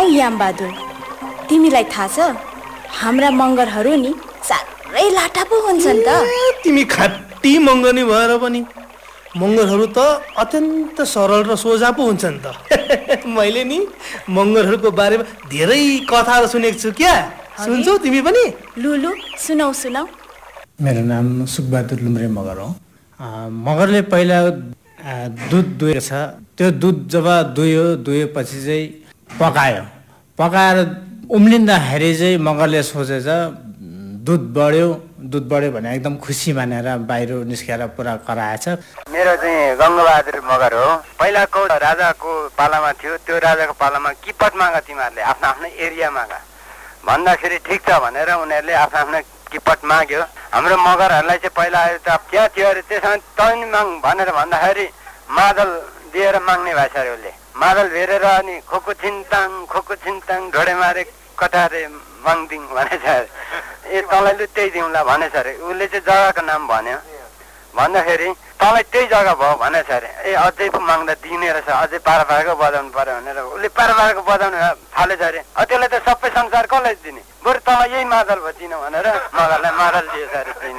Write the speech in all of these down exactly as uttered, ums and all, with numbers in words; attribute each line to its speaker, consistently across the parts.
Speaker 1: यामबहादुर, तिमीलाई थाहा छ हाम्रा मगरहरू नि साह्रै लाटा पो हुन्छन् त।
Speaker 2: तिमी खाटी मगनी भएर पनि मगरहरू त अत्यन्त सरल र सोझा पो हुन्छन् त। मैले नि मगरहरूको बारेमा धेरै कथाहरू सुनेको छु क्या, सुन्छौ तिमी पनि?
Speaker 1: लुलु सुनाऊ सुनाऊ।
Speaker 3: मेरो नाम सुकबहादुर लुम्रे मगर हो। मगरले पहिला दुध दुहेको छ, त्यो दुध जब दुयो दुएपछि चाहिँ पकायो, पकाएर उम्लिँदाखेरि चाहिँ मगरले सोचेछ दुध बढ्यो, दुध बढ्यो भने एकदम खुसी मानेर बाहिर निस्केर पुरा कराएछ।
Speaker 4: मेरो चाहिँ गङ्गबहादुर मगर हो। पहिलाको राजाको पालामा थियो, त्यो राजाको पालामा किपट मागा तिमीहरूले आफ्नो आफ्नो एरिया मागा भन्दाखेरि ठिक छ भनेर उनीहरूले आफ्नो आफ्नो किपट माग्यो। हाम्रो मगरहरूलाई चाहिँ पहिला त त्यहाँ थियो अरे, त्यसमा तैन माग भनेर भन्दाखेरि मादल दिएर माग्ने भएछ अरे उसले। मादल भेरेर अनि खोको छिन्ताङ खोको छिन्ताङ ढोडे मारे कटारे माग्दिङ भनेछ अरे। ए तँलाई लु त्यही दिउँला भनेछ अरे। उसले चाहिँ जग्गाको नाम भन्यो, भन्दाखेरि तँलाई त्यही जग्गा भयो भनेछ अरे। ए अझै पो माग्दा दिने रहेछ, अझै पारा पाराको बजाउनु पर्यो भनेर उसले पारा पाराको बजाउनु थालेछ अरे। त्यसलाई त सबै संसार कसलाई दिने, बरु तँलाई यही मादल भयो चिन भनेर मगरलाई मादल दिएछ अरे चिन।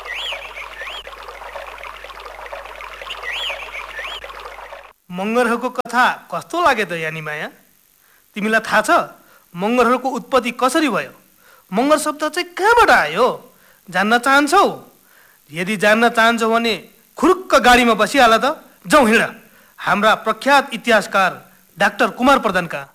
Speaker 2: मगरहरूको कथा कस्तो लाग्यो त यानी माया? तिमीलाई थाहा छ मगरहरूको उत्पत्ति कसरी भयो? मगर शब्द चाहिँ कहाँबाट आयो जान्न चाहन्छौ? यदि जान्न चाहन्छौ भने खुरुक्क गाडीमा बसिहाल त, जाउँ हिँड हाम्रा प्रख्यात इतिहासकार डाक्टर कुमार प्रधान कहाँ।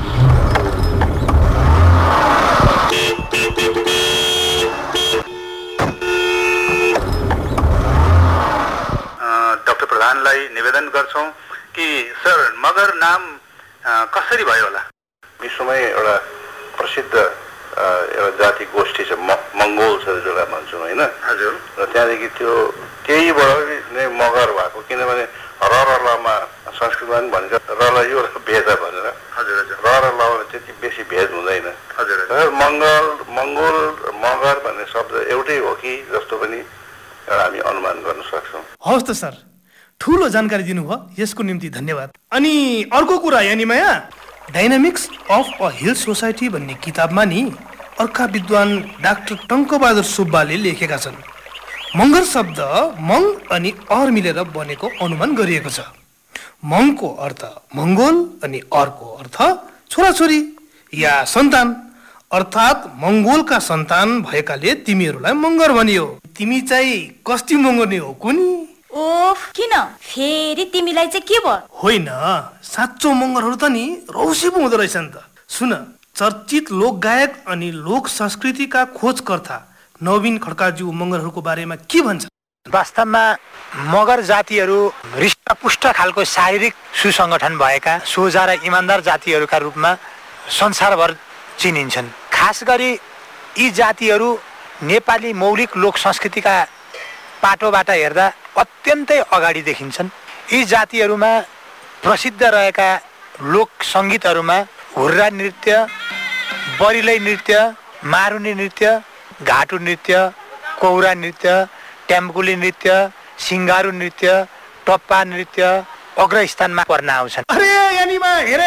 Speaker 5: डाक्टर प्रधानलाई निवेदन गर्छौँ कि सर मगर नाम कसरी भयो होला?
Speaker 6: विश्वमै एउटा प्रसिद्ध एउटा जाति गोष्ठी छ मङ्गोल्सहरू जसलाई भन्छौँ होइन।
Speaker 5: हजुर।
Speaker 6: र त्यहाँदेखि त्यो त्यहीबाट नै मगर भएको, किनभने र र लमा संस्कृतमा पनि भनिन्छ र ल यो भेद भनेर।
Speaker 5: हजुर हजुर।
Speaker 6: र र लमा त्यति बेसी भेद हुँदैन।
Speaker 5: हजुर।
Speaker 6: मङ्गल मङ्गोल मगर भन्ने शब्द एउटै हो कि जस्तो पनि एउटा हामी अनुमान गर्न सक्छौँ।
Speaker 2: हवस् त सर, ठुलो जानकारी दिनुभयो, यसको निम्ति धन्यवाद। अनि अर्को कुरा यानी माया, dynamics of a hill society भन्ने किताबमा नि अर्का विद्वान डाक्टर टङ्कबहादुर सुब्बाले लेखेका छन् मगर शब्द मङ अनि अर मिलेर बनेको अनुमान गरिएको छ। मङको अर्थ मङ्गोल अनि अरको अर्थ छोराछोरी या सन्तान, अर्थात् मङ्गोलका सन्तान भएकाले तिमीहरूलाई मगर भनियो। तिमी चाहिँ कस्ती मङ्गोनी हो कुनी?
Speaker 1: ओफ, किन फेरि तिमीलाई चाहिँ के भयो?
Speaker 2: होइन, साँचो मगरहरू त नि रौसी पो हुँदो रहेछन् त। सुन, चर्चित लोकगायक अनि लोक संस्कृतिका खोजकर्ता नवीन खड्काज्यू मगरहरूको बारेमा के भन्छ?
Speaker 7: वास्तवमा मगर जातिहरू हृष्टपुष्ट खालको शारीरिक सुसङ्गठन भएका सोझा र इमान्दार जातिहरूका रूपमा संसारभर चिनिन्छन्। खास गरी यी जातिहरू नेपाली मौलिक लोक संस्कृतिका पाटोबाट हेर्दा अत्यन्तै अगाडि देखिन्छन्। यी जातिहरूमा प्रसिद्ध रहेका लोक सङ्गीतहरूमा हुर्रा नृत्य, बरिलै नृत्य, मारुनी नृत्य, घाटु नृत्य, कौरा नृत्य, ट्याम्कुली नृत्य, सिङ्गारू नृत्य, टप्पा नृत्य अग्रस्थानमा पर्न आउँछन्।
Speaker 2: अरे यानीमा हेरे